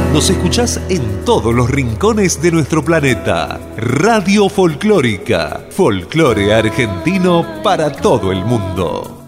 Nos escuchás en todos los rincones de nuestro planeta. Radio Folclórica, folclore argentino para todo el mundo.